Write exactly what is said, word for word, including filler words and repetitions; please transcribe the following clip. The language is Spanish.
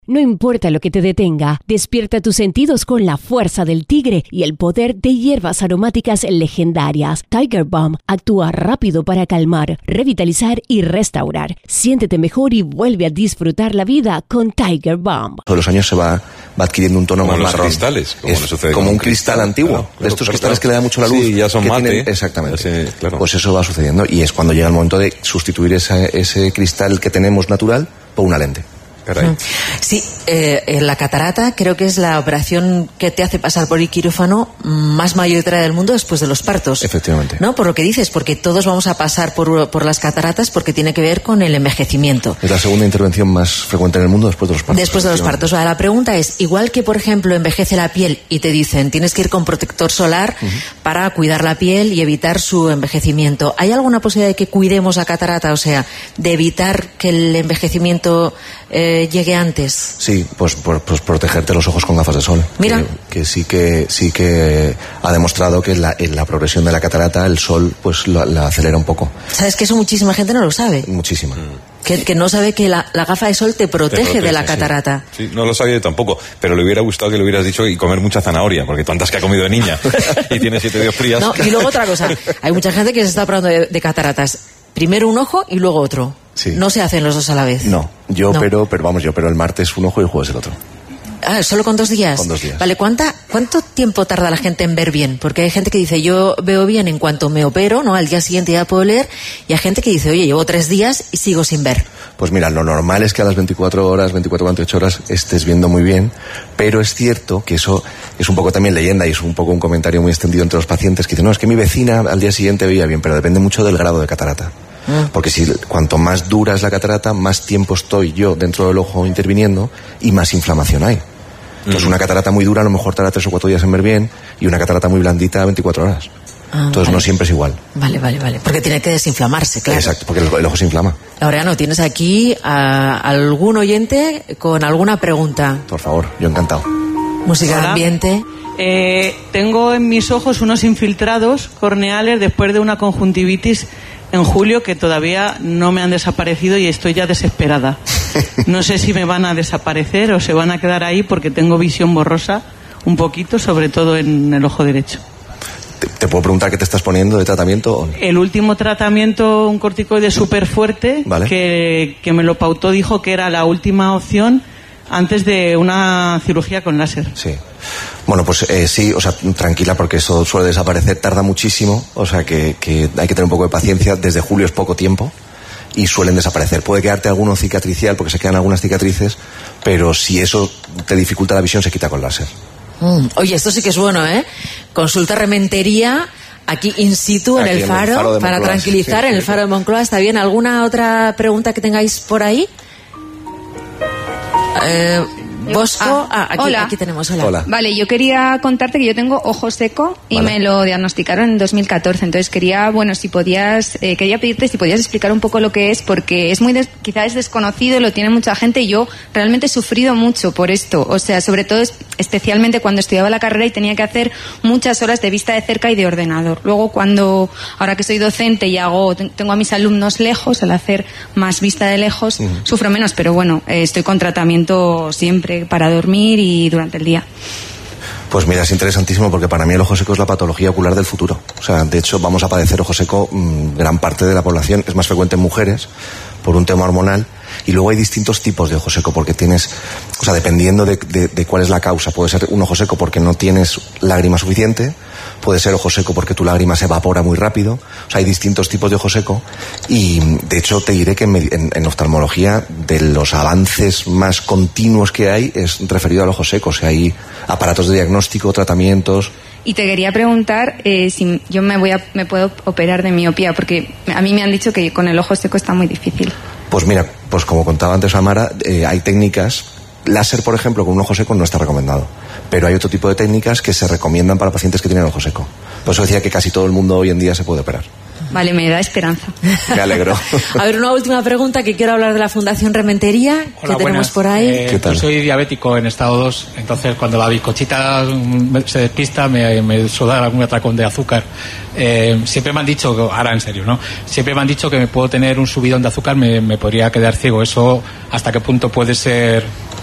No importa lo que te detenga, despierta tus sentidos con la fuerza del tigre y el poder de hierbas aromáticas legendarias. Tiger Balm actúa rápido para calmar, revitalizar y restaurar. Siéntete mejor y vuelve a disfrutar la vida con Tiger Balm. Con los años se va, va adquiriendo un tono como más los marrón. Cristales, como es sucede como con un cristal, cristal antiguo, claro, claro, de estos claro, cristales claro. que le da mucho la luz. Sí, ya son que mate. Tienen, exactamente. Sí, claro. Pues eso va sucediendo y es cuando llega el momento de sustituir esa, ese cristal que tenemos natural por una lente. Caray. Sí, eh, la catarata creo que es la operación que te hace pasar por el quirófano más mayoritaria del mundo después de los partos. Efectivamente. ¿No? Por lo que dices, porque todos vamos a pasar por, por las cataratas porque tiene que ver con el envejecimiento. Es la segunda intervención más frecuente en el mundo después de los partos. Después de los partos. La pregunta es, igual que, por ejemplo, envejece la piel y te dicen tienes que ir con protector solar uh-huh. para cuidar la piel y evitar su envejecimiento, ¿hay alguna posibilidad de que cuidemos la catarata? O sea, de evitar que el envejecimiento eh, llegue antes. Sí, pues, por, pues protegerte los ojos con gafas de sol. Mira. Que, que sí que sí que ha demostrado que en la, en la progresión de la catarata el sol pues la, la acelera un poco. ¿Sabes que eso muchísima gente no lo sabe? Muchísima. Mm. Que, que no sabe que la, la gafa de sol te protege, te protege de la catarata. Sí. sí, no lo sabía yo tampoco, pero le hubiera gustado que le hubieras dicho y comer mucha zanahoria, porque tantas que ha comido de niña y tiene siete días frías. No, y luego otra cosa, hay mucha gente que se está operando de, de cataratas. Primero un ojo y luego otro. Sí. No se hacen los dos a la vez. No, yo no. pero pero vamos, yo pero el martes un ojo y el jueves el otro. Ah, ¿solo con dos días? Con dos días. Vale, ¿cuánta, ¿cuánto tiempo tarda la gente en ver bien? Porque hay gente que dice, yo veo bien en cuanto me opero, ¿no? Al día siguiente ya puedo leer. Y hay gente que dice, oye, llevo tres días y sigo sin ver. Pues mira, lo normal es que a las veinticuatro horas, veinticuatro, veintiocho horas estés viendo muy bien, pero es cierto que eso es un poco también leyenda y es un poco un comentario muy extendido entre los pacientes que dicen, no, es que mi vecina al día siguiente veía bien, pero depende mucho del grado de catarata. Porque si cuanto más dura es la catarata, más tiempo estoy yo dentro del ojo interviniendo y más inflamación hay. Entonces una catarata muy dura a lo mejor tarda tres o cuatro días en ver bien y una catarata muy blandita veinticuatro horas. Ah, Entonces vale. no siempre es igual. Vale, vale, vale. Porque tiene que desinflamarse, claro. Exacto, porque el, el ojo se inflama. Laureano, ¿tienes aquí a algún oyente con alguna pregunta? Por favor, yo encantado. Música de ambiente. Eh, tengo en mis ojos unos infiltrados corneales después de una conjuntivitis en julio que todavía no me han desaparecido y estoy ya desesperada. No sé si me van a desaparecer o se van a quedar ahí porque tengo visión borrosa un poquito, sobre todo en el ojo derecho. ¿Te, te puedo preguntar qué te estás poniendo de tratamiento? El último tratamiento, un corticoide súper fuerte, vale. que, que me lo pautó, dijo que era la última opción antes de una cirugía con láser. Sí. Bueno, pues eh, sí, o sea, tranquila porque eso suele desaparecer, tarda muchísimo, o sea que, que hay que tener un poco de paciencia, desde julio es poco tiempo y suelen desaparecer. Puede quedarte alguno cicatricial porque se quedan algunas cicatrices, pero si eso te dificulta la visión se quita con láser. Mm, oye, esto sí que es bueno, ¿eh? Consulta rementería aquí in situ en, el, en faro, el faro de para Moncloa, tranquilizar sí, sí, en el faro de Moncloa. ¿Está bien? ¿Alguna otra pregunta que tengáis por ahí? Eh... Bosco, ah, ah, aquí, hola. aquí tenemos, hola. hola. Vale, yo quería contarte que yo tengo ojo seco y vale. me lo diagnosticaron en dos mil catorce, entonces quería, bueno, si podías, eh, quería pedirte si podías explicar un poco lo que es, porque es muy, des, quizás es desconocido, lo tiene mucha gente y yo realmente he sufrido mucho por esto, o sea, sobre todo, especialmente cuando estudiaba la carrera y tenía que hacer muchas horas de vista de cerca y de ordenador. Luego cuando, ahora que soy docente y hago, tengo a mis alumnos lejos, al hacer más vista de lejos, uh-huh. sufro menos, pero bueno, eh, estoy con tratamiento siempre para dormir y durante el día. Pues mira, es interesantísimo porque para mí el ojo seco es la patología ocular del futuro. O sea, de hecho vamos a padecer ojo seco mmm, gran parte de la población. Es más frecuente en mujeres por un tema hormonal. Y luego hay distintos tipos de ojo seco porque tienes, o sea, dependiendo de, de, de cuál es la causa, puede ser un ojo seco porque no tienes lágrima suficiente, puede ser ojo seco porque tu lágrima se evapora muy rápido. O sea, hay distintos tipos de ojo seco y de hecho te diré que en, en, en oftalmología de los avances más continuos que hay es referido al ojo seco. O sea, hay aparatos de diagnóstico, tratamientos. Y te quería preguntar eh, si yo me voy a, me puedo operar de miopía, porque a mí me han dicho que con el ojo seco está muy difícil. Pues mira, pues como contaba antes Amara, eh, hay técnicas. Láser, por ejemplo, con un ojo seco no está recomendado, pero hay otro tipo de técnicas que se recomiendan para pacientes que tienen ojo seco. Por eso decía que casi todo el mundo hoy en día se puede operar. Vale, me da esperanza. Me alegro. A ver, una última pregunta que quiero hablar de la Fundación Rementería. Hola, que tenemos buenas. por ahí. Eh, ¿Qué tal? Yo soy diabético en estado dos, entonces cuando la bizcochita se despista me, me suda algún atracón de azúcar. Eh, siempre me han dicho, ahora en serio, ¿no? Siempre me han dicho que me puedo tener un subidón de azúcar, me, me podría quedar ciego. ¿Eso hasta qué punto puede ser